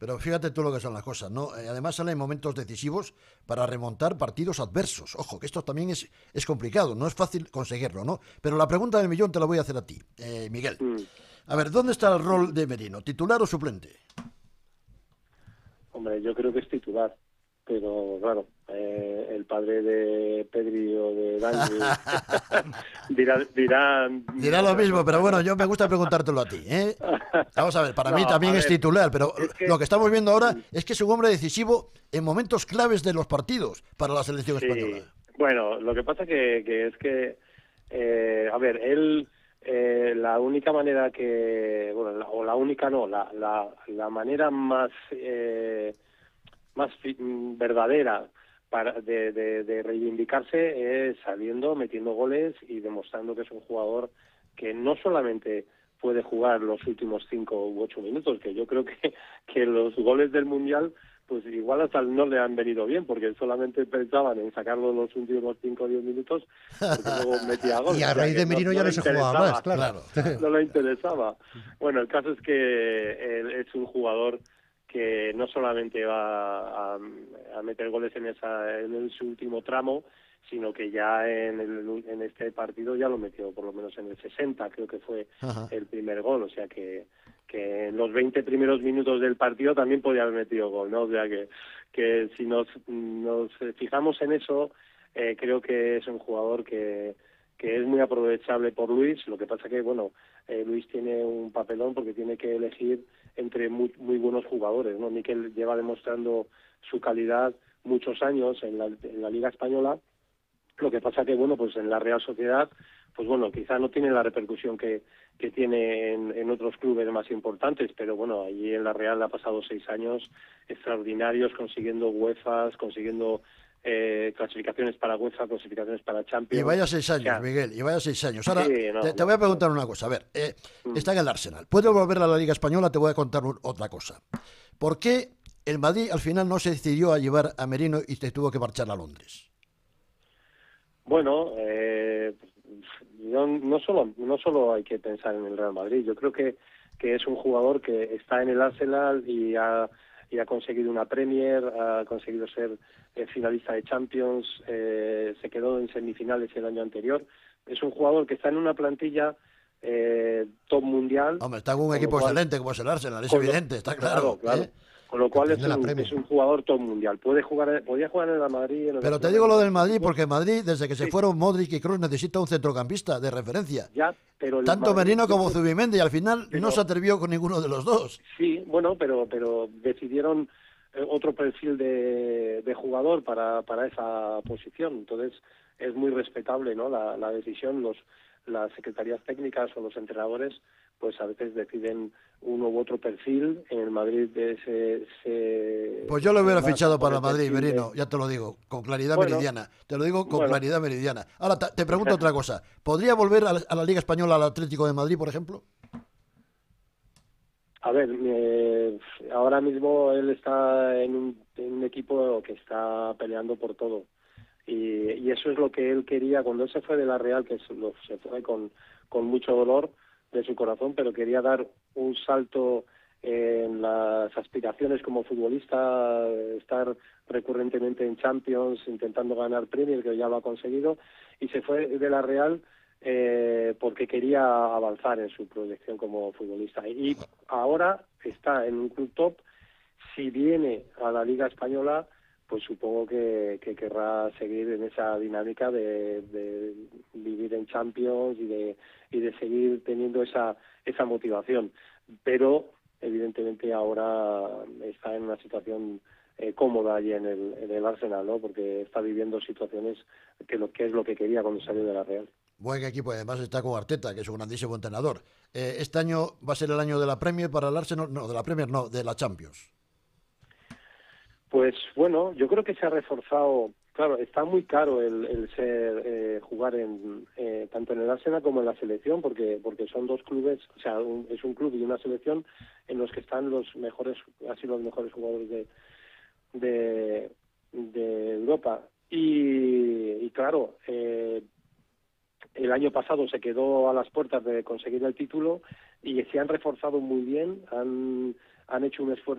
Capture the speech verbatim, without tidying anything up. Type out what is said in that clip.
Pero fíjate tú lo que son las cosas, ¿no? Eh, además salen momentos decisivos para remontar partidos adversos. Ojo, que esto también es, es complicado, no es fácil conseguirlo, ¿no? Pero la pregunta del millón te la voy a hacer a ti, eh, Miguel. Mm. A ver, ¿dónde está el rol de Merino? ¿Titular o suplente? Hombre, yo creo que es titular, pero claro, eh, el padre de Pedri o de Dani dirá, dirán Dirá lo otra mismo, pero cosa, bueno, ¿no? yo me gusta preguntártelo a ti, ¿eh? Vamos a ver, para No, mí también a es ver, titular, pero es lo que que estamos viendo ahora es que es un hombre decisivo en momentos claves de los partidos para la selección española. sí, bueno, lo que pasa que, que es que, eh, a ver, él, eh, la única manera que, bueno, la- o la única no, la, la, la manera más, eh, más fi- mm, verdadera para de, de, de reivindicarse es saliendo, metiendo goles y demostrando que es un jugador que no solamente puede jugar los últimos cinco u ocho minutos, que yo creo que, que los goles del Mundial pues igual hasta no le han venido bien, porque solamente pensaban en sacarlo los últimos cinco o diez minutos, porque luego metía gol, Y o a sea raíz que de no, Merino no ya no le se jugaba más, interesaba, claro. Claro, claro. no le interesaba. Bueno, el caso es que él es un jugador que no solamente va a, a meter goles en esa en el- su último tramo, sino que ya en, el, en este partido ya lo metió por lo menos en el sesenta, creo que fue Ajá. el primer gol, o sea que que en los veinte primeros minutos del partido también podía haber metido gol, ¿no? O sea que, que si nos, nos fijamos en eso, eh, creo que es un jugador que, que es muy aprovechable por Luis. Lo que pasa que, bueno, eh, Luis tiene un papelón porque tiene que elegir entre muy, muy buenos jugadores, ¿no? Mikel lleva demostrando su calidad muchos años en la, en la Liga Española. Lo que pasa que, bueno, pues en la Real Sociedad, pues bueno, quizá no tiene la repercusión que, que tiene en, en otros clubes más importantes, pero bueno, allí en la Real ha pasado seis años extraordinarios consiguiendo UEFAs, consiguiendo eh, clasificaciones para UEFA, clasificaciones para Y Champions. vaya seis O años, sea, Miguel, y vaya seis años. Ahora, sí, no, te, te voy no, a preguntar una cosa. A ver, eh, mm. está en el Arsenal. ¿Puede volver a la Liga Española? Te voy a contar un- otra cosa. ¿Por qué el Madrid al final no se decidió a llevar a Merino y se tuvo que marchar a Londres? Bueno, eh, yo no solo no solo hay que pensar en el Real Madrid. Yo creo que que es un jugador que está en el Arsenal y ha y ha conseguido una Premier, ha conseguido ser eh, finalista de Champions, eh, se quedó en semifinales el año anterior. Es un jugador que está en una plantilla eh, top mundial, Hombre, está en un con lo equipo cual excelente como es el Arsenal, es con lo- evidente, está claro, claro, claro. ¿eh? Con lo cual Campeón es de la un, Premier. es un jugador top mundial. Puede jugar, podía jugar en el Madrid, en el Pero te Barcelona, digo en lo otros del Madrid equipos. porque Madrid, desde que se Sí, fueron Modric y Kroos, necesita un centrocampista de referencia. ya, pero el Tanto Madrid, Merino yo como creo, Zubimendi, y al final no se pero atrevió con ninguno de los dos. sí, bueno, pero pero decidieron eh, otro perfil de, de jugador para, para esa posición. Entonces es muy respetable, ¿no? La, la decisión. Los las secretarías técnicas o los entrenadores, pues a veces deciden uno u otro perfil. En el Madrid de se, Pues yo se, lo se hubiera marcha fichado por para el Madrid, perfil de, Merino, ya te lo digo, con claridad bueno, meridiana. Te lo digo con bueno. claridad meridiana. Ahora, ta- te pregunto otra cosa. ¿Podría volver a la, a la Liga Española al Atlético de Madrid, por ejemplo? A ver, eh, ahora mismo él está en un, en un equipo que está peleando por todo. Y, y eso es lo que él quería cuando él se fue de la Real, que se, lo- se fue con, con mucho dolor de su corazón, pero quería dar un salto en las aspiraciones como futbolista, estar recurrentemente en Champions, intentando ganar Premier, que ya lo ha conseguido, y se fue de la Real eh, porque quería avanzar en su proyección como futbolista. Y ahora está en un club top. Si viene a la Liga Española, pues supongo que, que querrá seguir en esa dinámica de, de vivir en Champions y de y de seguir teniendo esa esa motivación. Pero evidentemente ahora está en una situación eh, cómoda allí en el, en el Arsenal, ¿no? Porque está viviendo situaciones que lo que es lo que quería cuando salió de la Real. Buen equipo, y además está con Arteta, que es un grandísimo entrenador. Eh, este año va a ser el año de la Premier para el Arsenal, no, de la Premier no, de la Champions. Pues bueno, yo creo que se ha reforzado. Claro, está muy caro el, el ser eh, jugar en eh, tanto en el Arsenal como en la selección, porque porque son dos clubes, o sea, un, es un club y una selección en los que están los mejores, así los mejores jugadores de de, de Europa. Y, y claro, eh, el año pasado se quedó a las puertas de conseguir el título y se han reforzado muy bien, han han hecho un esfuerzo